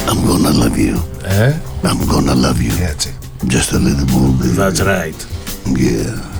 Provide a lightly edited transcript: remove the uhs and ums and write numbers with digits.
I'm gonna love you. Eh? I'm gonna love you. Έτσι. Just a little more, baby. That's right. Yeah.